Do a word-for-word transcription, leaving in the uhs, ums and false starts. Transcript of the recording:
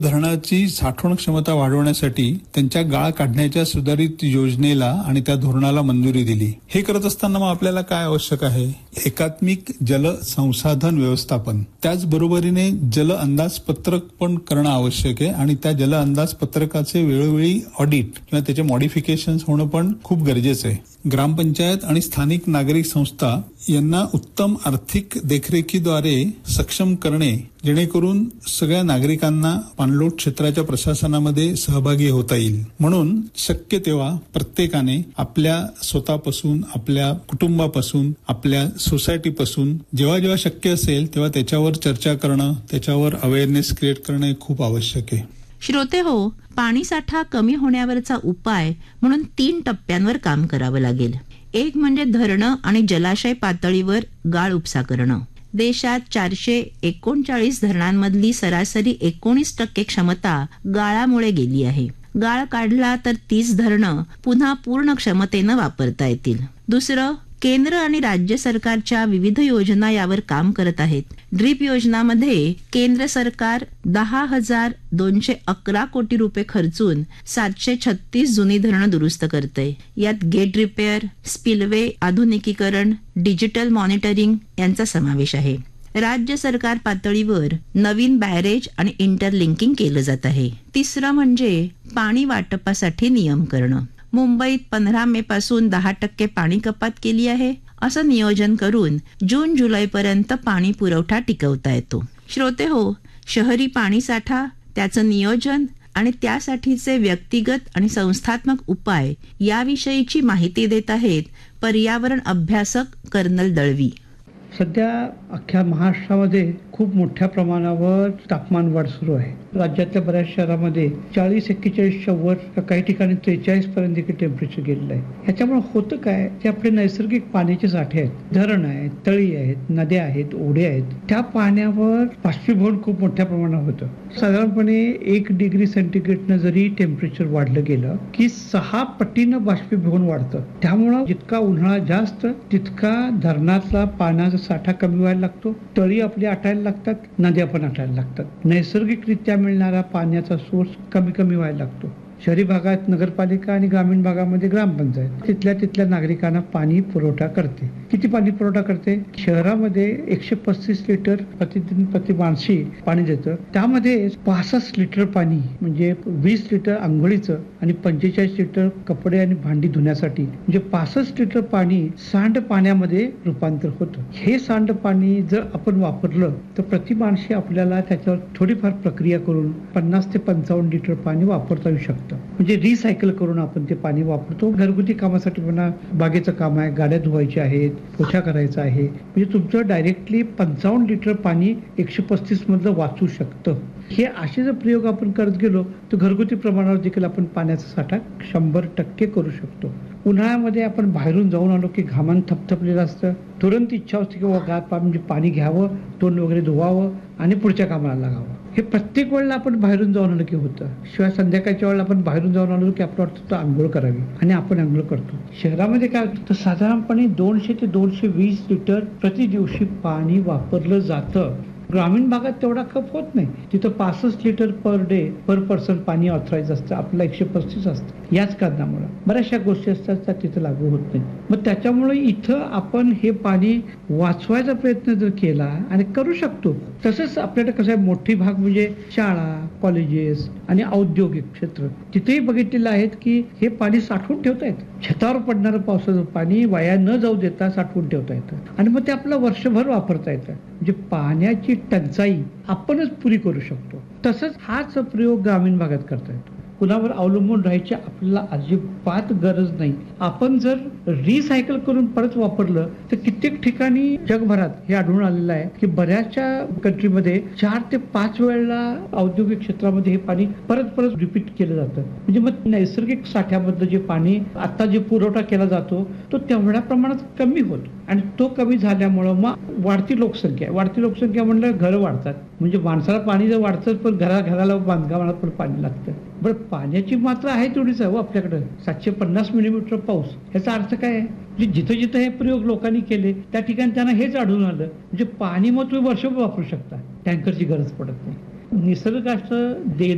धरणाची साठवण क्षमता वाढवण्यासाठी त्यांच्या गाळ काढण्याच्या सुधारित योजनेला आणि त्या धोरणाला मंजुरी दिली. हे करत असताना मग आपल्याला काय आवश्यक आहे? एकात्मिक जल संसाधन व्यवस्थापन, त्याचबरोबरीने जल अंदाजपत्रक पण करणं आवश्यक आहे आणि त्या जल अंदाजपत्रकाचे वेळोवेळी ऑडिट किंवा त्याचे मॉडिफिकेशन होणं पण खूप गरजेचं आहे. ग्रामपंचायत आणि स्थानिक नागरिक संस्था यांना उत्तम आर्थिक देखरेखीद्वारे सक्षम करणे, जेणेकरून सगळ्या नागरिकांना पाणलोट क्षेत्राच्या प्रशासनामध्ये सहभागी होता येईल. म्हणून शक्य तेव्हा प्रत्येकाने आपल्या स्वतःपासून, आपल्या कुटुंबापासून, आपल्या सोसायटीपासून जेव्हा जेव्हा शक्य असेल तेव्हा त्याच्यावर चर्चा करणं, त्याच्यावर अवेअरनेस क्रिएट करणं हे खूप आवश्यक आहे. श्रोते हो, पाणी साठा कमी होण्यावरचा उपाय म्हणून तीन टप्प्यांवर काम करावं लागेल. एक म्हणजे धरणं आणि जलाशय पातळीवर गाळ उपसा करणं. देशात चारशे एकोणचाळीस धरणांमधली सरासरी एकोणीस टक्के क्षमता गाळामुळे गेली आहे. गाळ काढला तर तीस धरणं पुन्हा पूर्ण क्षमतेनं वापरता येतील. दुसरं, केंद्र आणि राज्य सरकारच्या विविध योजना यावर काम करत आहेत. ड्रीप योजनामध्ये केंद्र सरकार दहा हजार दोनशे अकरा कोटी रुपये खर्चून सातशे छत्तीस जुनी धरणं दुरुस्त करते. यात गेट रिपेअर, स्पिलवे आधुनिकीकरण, डिजिटल मॉनिटरिंग यांचा समावेश आहे. राज्य सरकार पातळीवर नवीन बॅरेज आणि इंटरलिंकिंग केलं जात आहे. तिसरं म्हणजे पाणी वाटपासाठी नियम करणं. मुंबईत पंधरा मे पासून दहा टक्के पाणी कपात केली आहे. असं नियोजन करून जून जुलै पर्यंत पाणी पुरवठा टिकवता येतो. श्रोते हो, शहरी पाणी साठा, त्याचं नियोजन आणि त्यासाठीचे व्यक्तिगत आणि संस्थात्मक उपाय याविषयीची माहिती देत आहेत पर्यावरण अभ्यासक कर्नल दळवी. सध्या अख्ख्या महाराष्ट्रामध्ये खूप मोठ्या प्रमाणावर तापमान वाढ सुरू आहे. राज्यातल्या बऱ्याच शहरामध्ये चाळीस एक्केचाळीसच्या वर, काही ठिकाणी त्रेचाळीस पर्यंत टेम्परेचर गेलेलं आहे. ह्याच्यामुळे होतं काय, ते आपले नैसर्गिक पाण्याचे साठे आहेत, धरण आहेत, तळी आहेत, नद्या आहेत, ओढे आहेत, त्या पाण्यावर बाष्पीभवन खूप मोठ्या प्रमाणात होतं. साधारणपणे एक डिग्री सेंटीग्रेडनं जरी टेम्परेचर वाढलं गेलं की सहा पटीनं बाष्पीभवन वाढतं. त्यामुळं जितका उन्हाळा जास्त तितका धरणातला पाण्याचा साठा कमी व्हायला लागतो, तळी आपली आटायला लागतात, नद्या पण आटायला लागतात. नैसर्गिकरित्या मिळणारा पाण्याचा सोर्स कमी कमी व्हायला लागतो. शहरी भागात नगरपालिका आणि ग्रामीण भागामध्ये ग्रामपंचायत तिथल्या तिथल्या नागरिकांना पाणी पुरवठा करते. किती पाणी पुरवठा करते? शहरामध्ये एकशे पस्तीस लिटर प्रतिदिन प्रति माणशी पाणी देतं. त्यामध्ये पासष्ट लिटर पाणी म्हणजे वीस लिटर आंघोळीचं आणि पंचेचाळीस लिटर कपडे आणि भांडी धुण्यासाठी, म्हणजे पासष्ट लिटर पाणी सांड पाण्यामध्ये रूपांतर होतं. हे सांड पाणी जर आपण वापरलं तर प्रति माणशी आपल्याला त्याच्यावर थोडीफार प्रक्रिया करून पन्नास ते पंचावन्न लिटर पाणी वापरता येऊ शकतं. म्हणजे रिसायकल करून आपण ते पाणी वापरतो. घरगुती कामासाठी म्हणा, बागेचं काम आहे, गाड्या धुवायच्या आहेत, पोछा करायचा आहे, म्हणजे तुमचं डायरेक्टली पंचावन्न लिटर पाणी एकशे पस्तीस मधलं वाचू शकतं. हे असे जर प्रयोग आपण करत गेलो तर घरगुती प्रमाणावर देखील आपण पाण्याचा साठा शंभर टक्के करू शकतो. उन्हाळ्यामध्ये आपण बाहेरून जाऊन आलो की घामान थपथपलेलं असतं, तुरंत इच्छा असते की गार म्हणजे पाणी घ्यावं, तोंड वगैरे धुवावं आणि पुढच्या कामाला लागावं. हे प्रत्येक वेळेला आपण बाहेरून जाऊन आलो की होतं. शिवाय संध्याकाळच्या वेळेला आपण बाहेरून जाऊन आलो की आपलं वाटतं आंघोळ करावी आणि आपण आंघोळ करतो. शहरामध्ये काय होतं तर साधारणपणे दोनशे ते दोनशे वीस लिटर प्रति दिवशी पाणी वापरलं जातं. ग्रामीण भागात तेवढा खप होत नाही. तिथं पासष्ट लिटर पर डे पर पर्सन पाणी ऑथराईज असतं, आपलं एकशे पस्तीस असतं. याच कारणामुळे बऱ्याचशा गोष्टी असतात त्या तिथं लागू होत नाही. मग त्याच्यामुळे इथं आपण हे पाणी वाचवायचा प्रयत्न जर केला आणि करू शकतो. तसंच आपल्याकडे कसं आहे, मोठी भाग म्हणजे शाळा, कॉलेजेस आणि औद्योगिक क्षेत्र, तिथेही बघितलेलं आहेत की हे पाणी साठवून ठेवता येतं. छतावर पडणारं पावसाचं पाणी वाया न जाऊ देता साठवून ठेवता येतं आणि मग ते आपलं वर्षभर वापरता येतं. म्हणजे पाण्याची टंचाई आपणच पुरी करू शकतो. तसंच हाच प्रयोग ग्रामीण भागात करता येतो. कुणावर अवलंबून राहायची आपल्याला अजिबात गरज नाही. आपण जर रिसायकल करून परत वापरलं तर कित्येक ठिकाणी जगभरात हे आढळून आलेलं आहे की बऱ्याचशा कंट्रीमध्ये चार ते पाच वेळेला औद्योगिक क्षेत्रामध्ये हे पाणी परत परत रिपीट केलं जातं. म्हणजे मग नैसर्गिक साठ्यामधलं जे पाणी आता जे पुरवठा केला जातो तो तेवढ्या प्रमाणात कमी होतो आणि तो कमी झाल्यामुळं मग वाढती लोकसंख्या वाढती लोकसंख्या म्हणलं घरं वाढतात. म्हणजे माणसाला पाणी जर वाढतं पण घरा घराला बांधकामाला पण पाणी लागतं. बरं, पाण्याची मात्रा आहे तेवढीच आहे आपल्याकडं, सातशे पन्नास मिलीमीटर पाऊस. याचा अर्थ काय आहे, म्हणजे जिथं जिथं हे प्रयोग लोकांनी केले त्या ठिकाणी त्यांना हेच आढळून आलं, म्हणजे पाणी मग तुम्ही वर्षभर वापरू शकता, टँकरची गरज पडत नाही. निसर्गाचं देणं